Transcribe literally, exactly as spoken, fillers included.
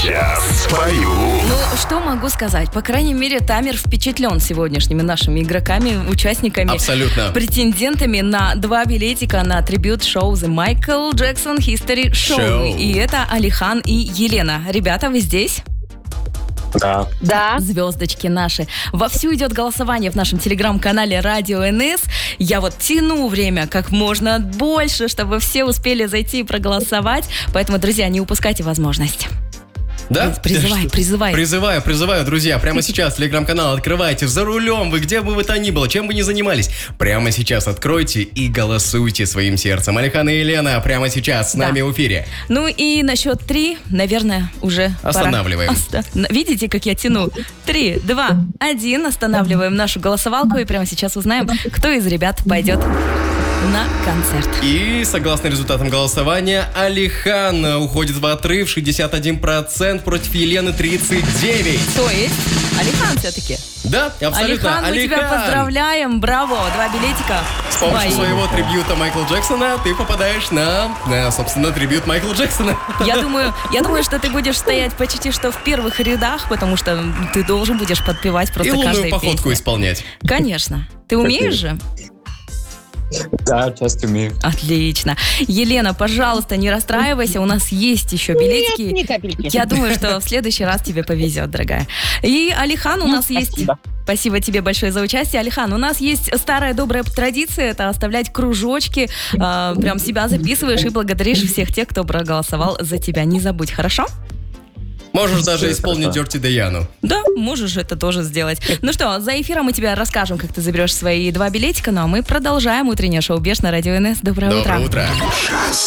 сейчас спою. Ну, что могу сказать? По крайней мере, Тамер впечатлен сегодняшними нашими игроками, участниками. Абсолютно. Претендентами на два билетика на трибьют-шоу The Michael Jackson History Show. Шоу. И это Алихан и Елена. Ребята, вы здесь? Да. Да. Звездочки наши. Вовсю идет голосование в нашем телеграм-канале Радио эн эс. Я вот тяну время как можно больше, чтобы все успели зайти и проголосовать. Поэтому, друзья, не упускайте возможность. Да? Призывай, призывай. Призываю, призываю, друзья. Прямо сейчас телеграм-канал открывайте. За рулем вы, где бы вы то ни было, чем бы ни занимались. Прямо сейчас откройте и голосуйте своим сердцем. Алихан и Елена прямо сейчас с Да. нами в эфире. Ну и на счет три, наверное, уже Останавливаем. пора. Оста- Видите, как я тяну? Три, два, один. Останавливаем нашу голосовалку и прямо сейчас узнаем, кто из ребят пойдет на концерт. И согласно результатам голосования, Алихан уходит в отрыв шестьдесят один процент против Елены тридцать девять процентов. То есть Алихан все-таки. Да, абсолютно. Алихан, мы тебя поздравляем. Браво. Два билетика. С помощью свои. своего трибьюта Майкла Джексона ты попадаешь на, на, собственно, трибьют Майкла Джексона. Я думаю, я думаю, что ты будешь стоять почти что в первых рядах, потому что ты должен будешь подпевать просто И лунную каждой походку песне. исполнять. Конечно. Ты умеешь же? Да, часто умею. Отлично. Елена, пожалуйста, не расстраивайся, у нас есть еще билетики. Нет, ни капельки. Я думаю, что в следующий раз тебе повезет, дорогая. И Алихан, у Ну, нас есть... спасибо. Спасибо тебе большое за участие. Алихан, у нас есть старая добрая традиция, это оставлять кружочки, э, прям себя записываешь и благодаришь всех тех, кто проголосовал за тебя. Не забудь, хорошо? Можешь даже Всё, исполнить хорошо. Дёрти Даяну. Да, можешь это тоже сделать. Ну что, за эфиром мы тебе расскажем, как ты заберешь свои два билетика, ну а мы продолжаем утреннее шоу «Беш» на Радио эн эс. Доброе, Доброе утро.